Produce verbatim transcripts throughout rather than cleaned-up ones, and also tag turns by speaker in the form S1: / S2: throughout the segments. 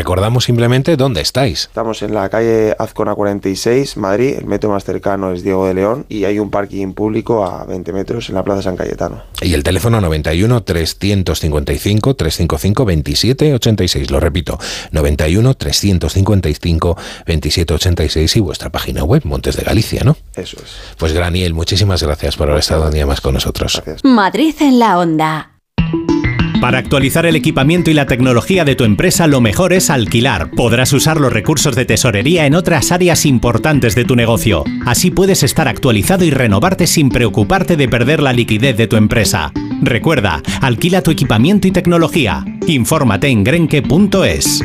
S1: recordamos simplemente dónde estáis.
S2: Estamos en la calle Azcona cuarenta y seis, Madrid. El metro más cercano es Diego de León y hay un parking público a veinte metros en la Plaza San Cayetano.
S1: Y el teléfono noventa y uno, trescientos cincuenta y cinco, trescientos cincuenta y cinco, veintisiete ochenta y seis. Lo repito, noventa y uno, trescientos cincuenta y cinco, veintisiete ochenta y seis y vuestra página web, Montes de Galicia, ¿no?
S2: Eso es.
S1: Pues Graniel, muchísimas gracias por haber estado un día más con nosotros.
S2: Gracias.
S3: Madrid en la onda.
S4: Para actualizar el equipamiento y la tecnología de tu empresa, lo mejor es alquilar. Podrás usar los recursos de tesorería en otras áreas importantes de tu negocio. Así puedes estar actualizado y renovarte sin preocuparte de perder la liquidez de tu empresa. Recuerda, alquila tu equipamiento y tecnología. Infórmate en grenke punto es.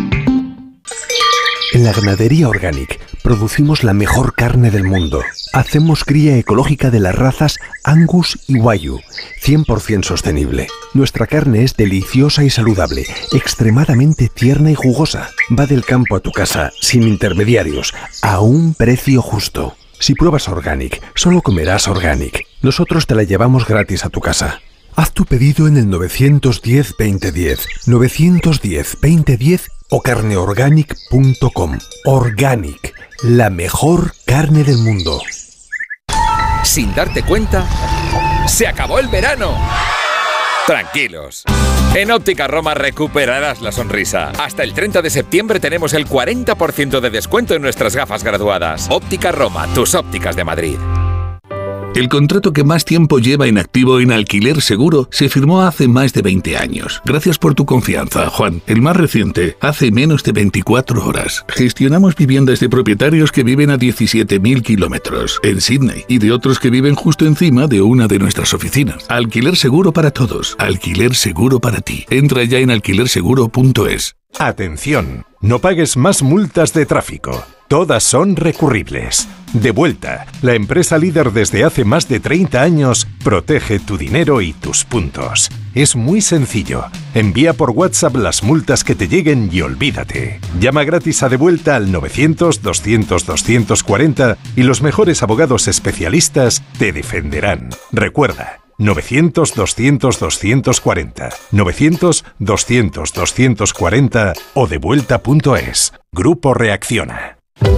S5: En la Ganadería Organic producimos la mejor carne del mundo. Hacemos cría ecológica de las razas Angus y Wagyu, cien por ciento sostenible. Nuestra carne es deliciosa y saludable, extremadamente tierna y jugosa. Va del campo a tu casa, sin intermediarios, a un precio justo. Si pruebas Organic, solo comerás Organic. Nosotros te la llevamos gratis a tu casa. Haz tu pedido en el nueve uno cero, veinte diez, nueve uno cero, veinte diez o carne organic punto com. Organic, la mejor carne del mundo.
S6: Sin darte cuenta, ¡se acabó el verano! Tranquilos. En Óptica Roma recuperarás la sonrisa. Hasta el treinta de septiembre tenemos el cuarenta por ciento de descuento en nuestras gafas graduadas. Óptica Roma, tus ópticas de Madrid.
S7: El contrato que más tiempo lleva en activo en Alquiler Seguro se firmó hace más de veinte años. Gracias por tu confianza, Juan. El más reciente, hace menos de veinticuatro horas. Gestionamos viviendas de propietarios que viven a diecisiete mil kilómetros en Sydney y de otros que viven justo encima de una de nuestras oficinas. Alquiler Seguro para todos. Alquiler Seguro para ti. Entra ya en alquiler seguro punto es.
S8: Atención, no pagues más multas de tráfico. Todas son recurribles. Devuelta, la empresa líder desde hace más de treinta años, protege tu dinero y tus puntos. Es muy sencillo. Envía por WhatsApp las multas que te lleguen y olvídate. Llama gratis a Devuelta al novecientos, doscientos, doscientos cuarenta y los mejores abogados especialistas te defenderán. Recuerda, novecientos, doscientos, doscientos cuarenta, novecientos, doscientos, doscientos cuarenta o devuelta punto es. Grupo Reacciona.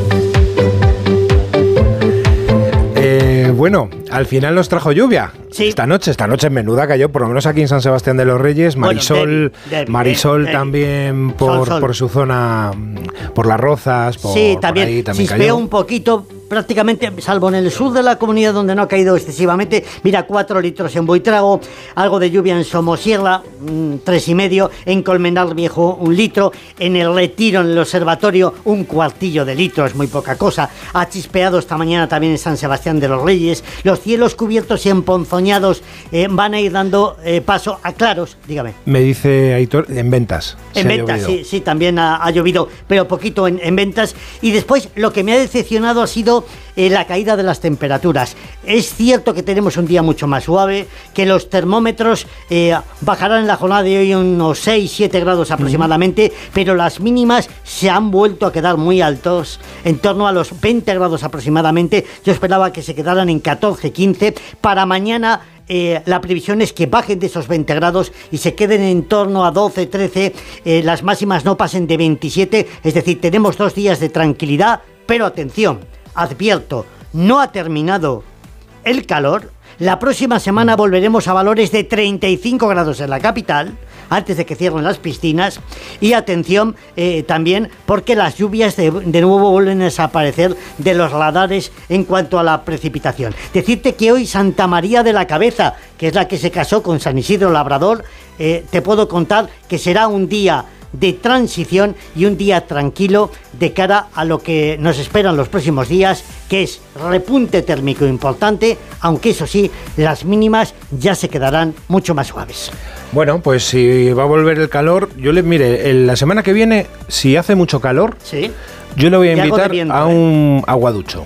S9: Eh, bueno, al final nos trajo lluvia.
S10: Sí.
S9: Esta noche, esta noche menuda cayó, por lo menos aquí en San Sebastián de los Reyes. Marisol,
S10: Bueno, de, de,
S9: Marisol
S10: de, de,
S9: también por,
S10: sol, sol.
S9: por su zona, por las Rozas, por,
S10: sí,
S9: por
S10: también,
S9: ahí también
S10: chispeó
S9: cayó.
S10: un poquito, prácticamente, salvo en el sur de la comunidad donde no ha caído excesivamente. Mira, cuatro litros en Buitrago, algo de lluvia en Somosierra, mmm, tres y medio, en Colmenar Viejo un litro, en el Retiro, en el observatorio, un cuartillo de litro, es muy poca cosa. Ha chispeado esta mañana también en San Sebastián de los Reyes. Los cielos cubiertos y emponzoñados eh, van a ir dando eh, paso a claros, dígame.
S9: Me dice Aitor, en ventas.
S10: En ventas, sí, sí, también ha, ha llovido, pero poquito en, en ventas. Y después, lo que me ha decepcionado ha sido eh, la caída de las temperaturas. Es cierto que tenemos un día mucho más suave, que los termómetros eh, bajarán en la jornada de hoy unos seis, siete grados aproximadamente, mm. pero las mínimas se han vuelto a quedar muy altos, en torno a los veinte grados aproximadamente. Yo esperaba que se quedaran en catorce, quince. Para mañana Eh, la previsión es que bajen de esos veinte grados y se queden en torno a doce, trece, eh, las máximas no pasen de veintisiete, es decir, tenemos dos días de tranquilidad, pero atención, advierto, no ha terminado el calor. La próxima semana volveremos a valores de treinta y cinco grados en la capital, antes de que cierren las piscinas. Y atención eh, también, porque las lluvias de, de nuevo vuelven a desaparecer de los radares en cuanto a la precipitación. Decirte que hoy Santa María de la Cabeza, que es la que se casó con San Isidro Labrador, eh, te puedo contar que será un día de transición y un día tranquilo de cara a lo que nos esperan los próximos días, que es repunte térmico importante, aunque eso sí, las mínimas ya se quedarán mucho más suaves.
S9: Bueno, pues si va a volver el calor, yo le mire, el, la semana que viene, si hace mucho calor,
S10: ¿sí?
S9: Yo le voy a
S10: y
S9: invitar
S10: viento,
S9: a un eh. aguaducho.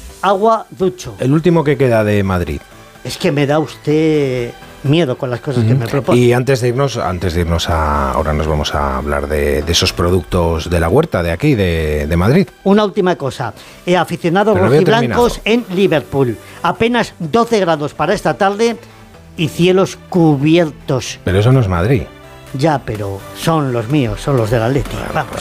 S10: Aguaducho.
S9: El último que queda de Madrid.
S10: Es que me da usted miedo con las cosas uh-huh. que me propone.
S9: Y antes de irnos, antes de irnos a, ahora nos vamos a hablar de, de esos productos de la huerta de aquí, de, de Madrid.
S10: Una última cosa, eh, aficionados rojiblancos en Liverpool, apenas doce grados para esta tarde y cielos cubiertos.
S9: Pero eso no es Madrid.
S10: Ya, pero son los míos, son los del Atleti. Vamos.